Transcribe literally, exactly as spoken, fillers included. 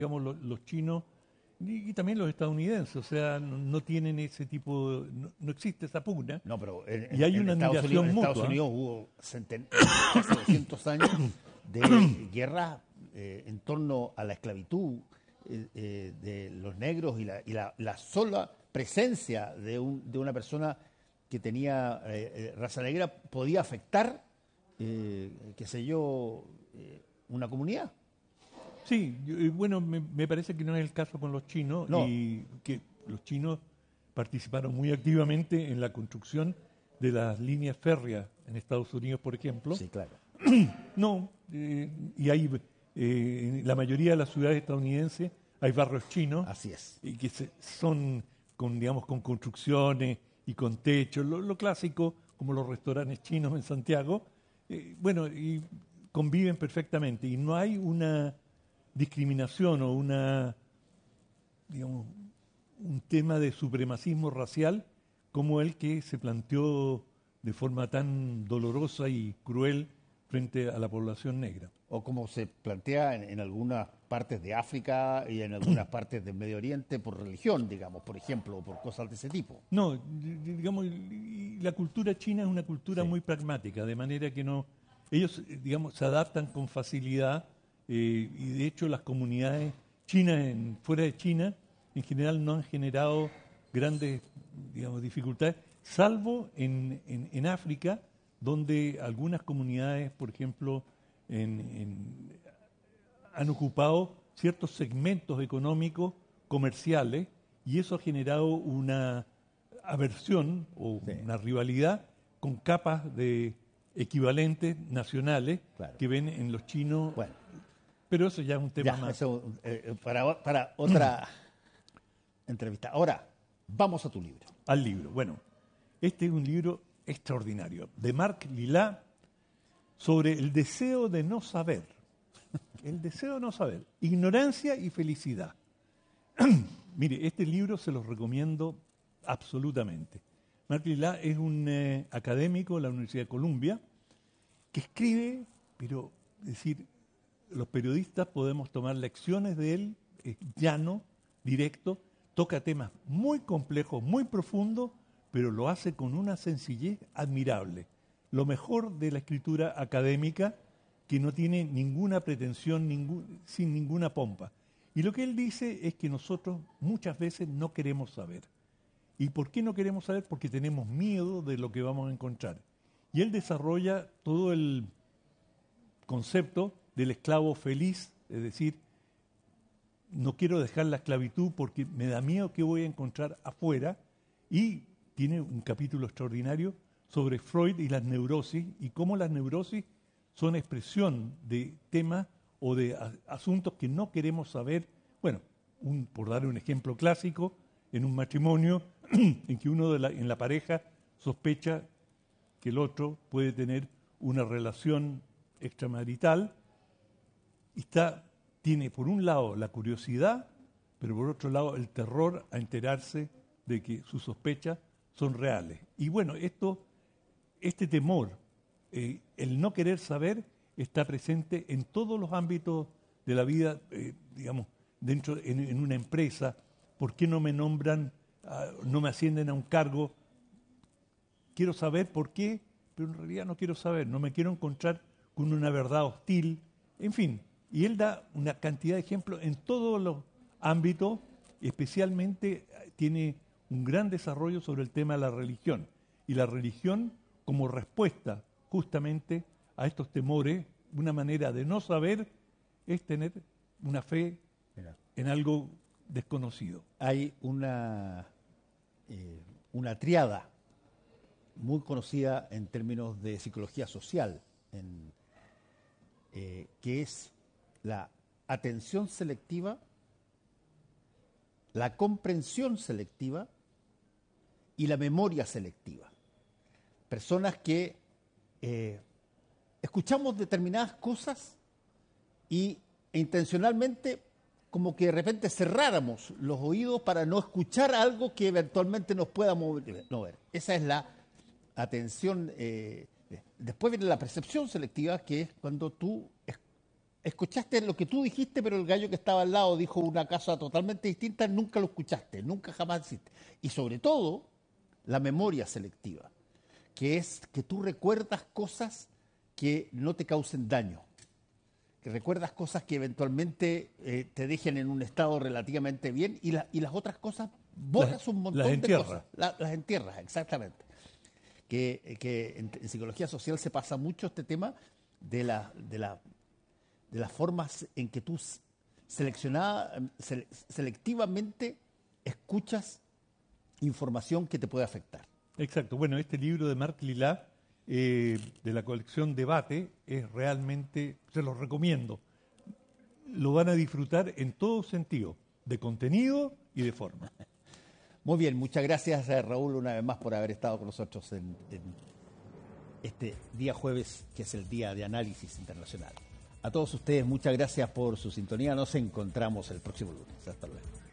digamos, los, los chinos y, y también los estadounidenses, o sea, no, no tienen ese tipo, de, no, no existe esa pugna. No, pero en, Y hay en una Estados Unidos, admiración en Estados mutua. Unidos hubo centen- casi doscientos años de guerra eh, en torno a la esclavitud eh, eh, de los negros y la, y la, la sola presencia de, un, de una persona que tenía eh, eh, raza negra podía afectar, eh, qué sé yo, eh, una comunidad. Sí, yo- y bueno, me, me parece que no es el caso con los chinos No. y que los chinos participaron muy activamente en la construcción de las líneas férreas en Estados Unidos, por ejemplo. Sí, claro. No, eh, y hay, eh, en la mayoría de las ciudades estadounidenses hay barrios chinos Así es. y que se- son con, digamos, con construcciones y con techos, lo, lo clásico, como los restaurantes chinos en Santiago. Eh, bueno, y conviven perfectamente y no hay una discriminación o una, digamos, un tema de supremacismo racial como el que se planteó de forma tan dolorosa y cruel frente a la población negra. O como se plantea en, en algunas partes de África y en algunas partes del Medio Oriente por religión, digamos, por ejemplo, o por cosas de ese tipo. No, di- di- digamos, y la cultura china es una cultura Sí. muy pragmática, de manera que no, ellos, eh, digamos, se adaptan con facilidad eh, y de hecho las comunidades chinas en, fuera de China en general no han generado grandes, digamos, dificultades, salvo en, en, en África, donde algunas comunidades, por ejemplo, en, en- han ocupado ciertos segmentos económicos comerciales y eso ha generado una aversión o Sí. una rivalidad con capas de equivalentes nacionales Claro. que ven en los chinos, Bueno, pero eso ya es un tema ya, más. eso eh, para, para otra entrevista. Ahora, vamos a tu libro. Al libro. Bueno, este es un libro extraordinario de Marc Lilá sobre el deseo de no saber. El deseo de no saber. Ignorancia y felicidad. Mire, este libro se los recomiendo absolutamente. Marc Lilá es un eh, académico de la Universidad de Columbia que escribe, pero es decir, los periodistas podemos tomar lecciones de él, es llano, directo, toca temas muy complejos, muy profundos, pero lo hace con una sencillez admirable. Lo mejor de la escritura académica que no tiene ninguna pretensión, ningún- sin ninguna pompa. Y lo que él dice es que nosotros muchas veces no queremos saber. ¿Y por qué no queremos saber? Porque tenemos miedo de lo que vamos a encontrar. Y él desarrolla todo el concepto del esclavo feliz, es decir, no quiero dejar la esclavitud porque me da miedo que voy a encontrar afuera, y tiene un capítulo extraordinario sobre Freud y las neurosis y cómo las neurosis son expresión de temas o de a- asuntos que no queremos saber. Bueno, un- por dar un ejemplo clásico, en un matrimonio en que uno de la, en la pareja sospecha que el otro puede tener una relación extramarital, y está, tiene por un lado la curiosidad, pero por otro lado el terror a enterarse de que sus sospechas son reales. Y bueno, esto, este temor, eh, el no querer saber, está presente en todos los ámbitos de la vida, eh, digamos, dentro en, en una empresa. ¿Por qué no me nombran, ah, no me ascienden a un cargo? Quiero saber por qué, pero en realidad no quiero saber, no me quiero encontrar con una verdad hostil, en fin. Y él da una cantidad de ejemplos en todos los ámbitos, especialmente eh, tiene un gran desarrollo sobre el tema de la religión. Y la religión como respuesta justamente a estos temores, una manera de no saber es tener una fe Mira, en algo desconocido. hay una, eh, una triada muy conocida en términos de psicología social, en, eh, que es la atención selectiva, la comprensión selectiva y la memoria selectiva. Personas que eh, escuchamos determinadas cosas y e intencionalmente como que de repente cerráramos los oídos para no escuchar algo que eventualmente nos pueda mover. No, ver. Esa es la atención. Eh, después viene la percepción selectiva, que es cuando tú es- escuchaste lo que tú dijiste, pero el gallo que estaba al lado dijo una cosa totalmente distinta, nunca lo escuchaste, nunca jamás hiciste. Y sobre todo, la memoria selectiva, que es que tú recuerdas cosas que no te causen daño, que recuerdas cosas que eventualmente eh, te dejen en un estado relativamente bien y, la, y las otras cosas borras Las- un montón las de entierras. cosas. La- las entierras, exactamente. Que, que en, en psicología social se pasa mucho este tema de, la, de, la, de las formas en que tú s- seleccionada, sele- selectivamente escuchas información que te puede afectar. Exacto. Bueno, este libro de Marc Lilá, eh, de la colección Debate, es realmente, se los recomiendo. Lo van a disfrutar en todo sentido, de contenido y de forma. Muy bien, muchas gracias eh, Raúl una vez más por haber estado con nosotros en, en este día jueves, que es el Día de Análisis Internacional. A todos ustedes, muchas gracias por su sintonía. Nos encontramos el próximo lunes. Hasta luego.